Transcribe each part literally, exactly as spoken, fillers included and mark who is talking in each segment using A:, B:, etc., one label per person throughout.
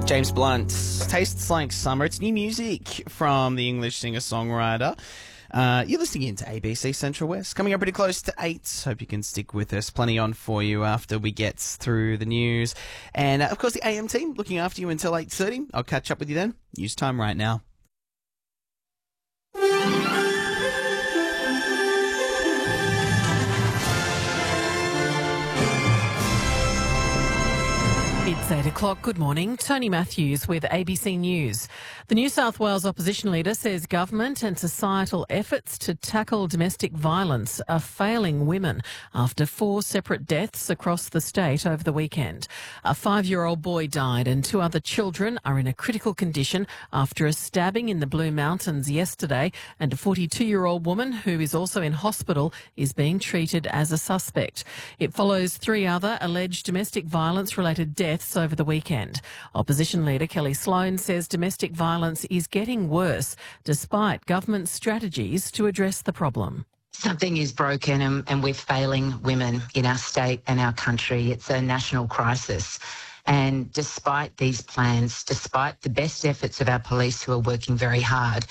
A: James Blunt, Tastes Like Summer. It's new music from the English singer-songwriter. Uh, you're listening in to A B C Central West. Coming up pretty close to eight. Hope you can stick with us. Plenty on for you after we get through the news. And, uh, of course, the A M team looking after you until eight thirty. I'll catch up with you then. News time right now.
B: It's eight o'clock. Good morning. Tony Matthews with A B C News. The New South Wales opposition leader says government and societal efforts to tackle domestic violence are failing women after four separate deaths across the state over the weekend. A five-year-old boy died and two other children are in a critical condition after a stabbing in the Blue Mountains yesterday, and a forty-two-year-old woman who is also in hospital is being treated as a suspect. It follows three other alleged domestic violence-related deaths over the weekend. Opposition leader Kelly Sloan says domestic violence is getting worse despite government strategies to address the problem.
C: Something is broken and, and we're failing women in our state and our country. It's a national crisis. And despite these plans, despite the best efforts of our police who are working very hard,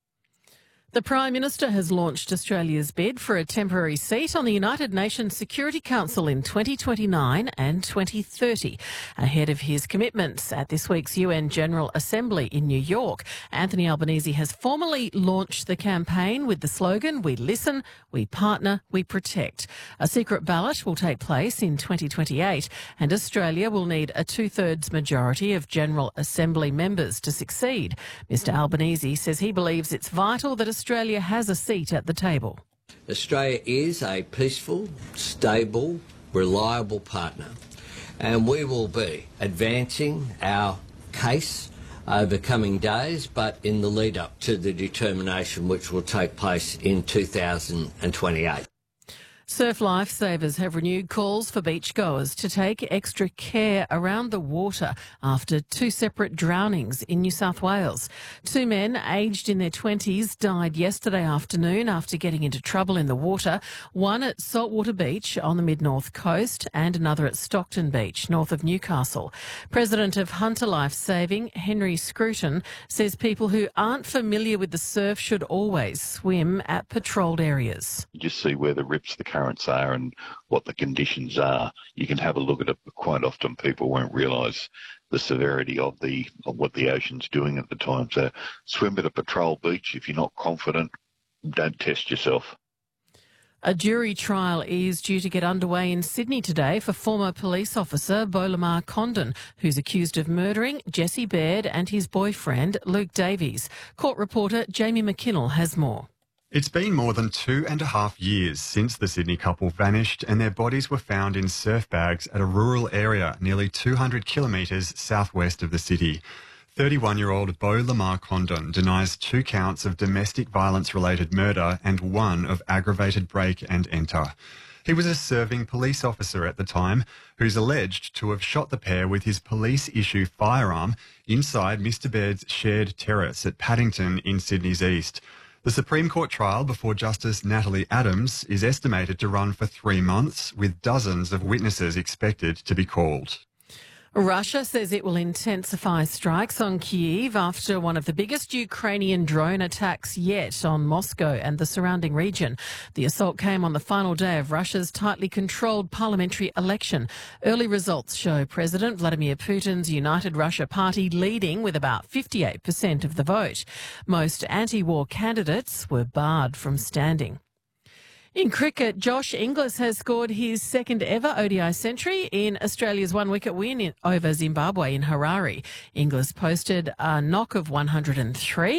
B: the Prime Minister has launched Australia's bid for a temporary seat on the United Nations Security Council in twenty twenty-nine and twenty thirty. Ahead of his commitments at this week's U N General Assembly in New York, Anthony Albanese has formally launched the campaign with the slogan, "We listen, we partner, we protect." A secret ballot will take place in twenty twenty-eight, and Australia will need a two-thirds majority of General Assembly members to succeed. Mister Albanese says he believes it's vital that Australia has a seat at the table.
D: Australia is a peaceful, stable, reliable partner, and we will be advancing our case over coming days, but in the lead up to the determination which will take place in two thousand twenty-eight.
B: Surf lifesavers have renewed calls for beachgoers to take extra care around the water after two separate drownings in New South Wales. Two men aged in their twenties died yesterday afternoon after getting into trouble in the water, one at Saltwater Beach on the mid-north coast and another at Stockton Beach, north of Newcastle. President of Hunter Life Saving, Henry Scruton, says people who aren't familiar with the surf should always swim at patrolled areas.
E: You just see where the rips, the currents are and what the conditions are. You can have a look at it, but quite often people won't realise the severity of the of what the ocean's doing at the time. So swim at a patrol beach. If you're not confident, don't test yourself.
B: A jury trial is due to get underway in Sydney today for former police officer Beau Lamar Condon, who's accused of murdering Jesse Baird and his boyfriend Luke Davies. Court reporter Jamie McKinnell has more.
F: It's been more than two and a half years since the Sydney couple vanished and their bodies were found in surf bags at a rural area nearly two hundred kilometres southwest of the city. thirty-one-year-old Beau Lamar Condon denies two counts of domestic violence-related murder and one of aggravated break and enter. He was a serving police officer at the time who's alleged to have shot the pair with his police-issue firearm inside Mister Baird's shared terrace at Paddington in Sydney's east. The Supreme Court trial before Justice Natalie Adams is estimated to run for three months, with dozens of witnesses expected to be called.
B: Russia says it will intensify strikes on Kyiv after one of the biggest Ukrainian drone attacks yet on Moscow and the surrounding region. The assault came on the final day of Russia's tightly controlled parliamentary election. Early results show President Vladimir Putin's United Russia Party leading with about fifty-eight percent of the vote. Most anti-war candidates were barred from standing. In cricket, Josh Inglis has scored his second ever O D I century in Australia's one-wicket win in, over Zimbabwe in Harare. Inglis posted a knock of one hundred and three.